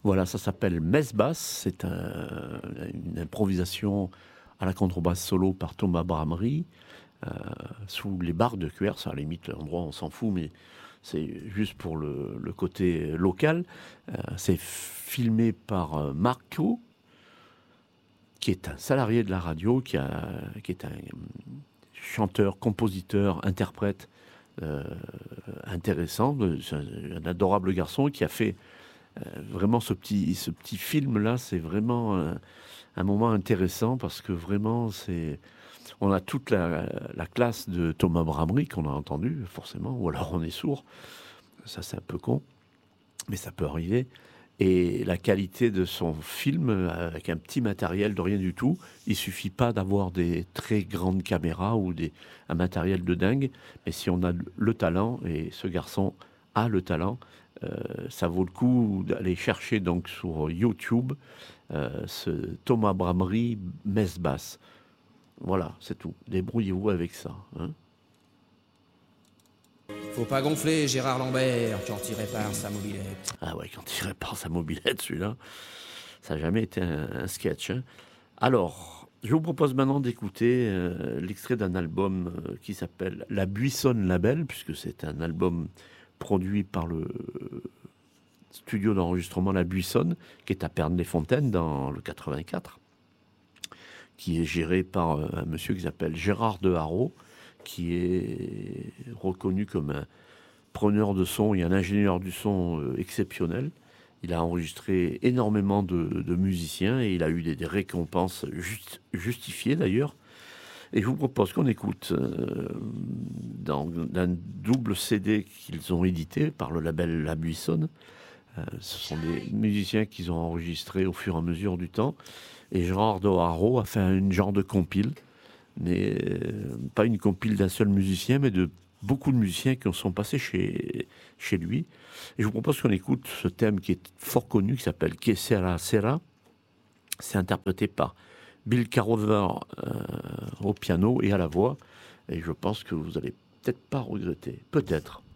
Voilà, ça s'appelle Messe basse. C'est une improvisation à la contrebasse solo par Thomas Bramery, sous les barres de cuir. Ça, à la limite, l'endroit, on s'en fout, mais c'est juste pour le côté local. C'est filmé par Marco, qui est un salarié de la radio, qui est un chanteur, compositeur, interprète intéressant. C'est un adorable garçon qui a fait vraiment ce petit film-là. C'est vraiment un moment intéressant parce que vraiment, on a toute la classe de Thomas Bramery qu'on a entendu, forcément, ou alors on est sourd. Ça, c'est un peu con, mais ça peut arriver. Et la qualité de son film, avec un petit matériel de rien du tout, il suffit pas d'avoir des très grandes caméras ou un matériel de dingue, mais si on a le talent, et ce garçon a le talent, ça vaut le coup d'aller chercher donc sur YouTube ce Thomas Bramery Messe basse. Voilà, c'est tout. Débrouillez-vous avec ça. Hein. Faut pas gonfler, Gérard Lambert, quand il répare sa mobilette. Ah ouais, quand il répare sa mobilette, celui-là, ça n'a jamais été un sketch. Hein. Alors, je vous propose maintenant d'écouter l'extrait d'un album qui s'appelle La Buissonne Label, puisque c'est un album produit par le studio d'enregistrement La Buissonne, qui est à Pernes-les-Fontaines dans le 84, qui est géré par un monsieur qui s'appelle Gérard de Haro, qui est reconnu comme un preneur de son et un ingénieur du son exceptionnel. Il a enregistré énormément de musiciens et il a eu des récompenses justifiées d'ailleurs. Et je vous propose qu'on écoute dans un double CD qu'ils ont édité par le label La Buissonne. Ce sont des musiciens qu'ils ont enregistrés au fur et à mesure du temps. Et Gérard de Haro a fait une genre de compile, mais pas une compile d'un seul musicien, mais de beaucoup de musiciens qui sont passés chez lui. Et je vous propose qu'on écoute ce thème qui est fort connu, qui s'appelle Que Sera Sera. C'est interprété par Bill Carover au piano et à la voix. Et je pense que vous allez peut-être pas regretter. Peut-être.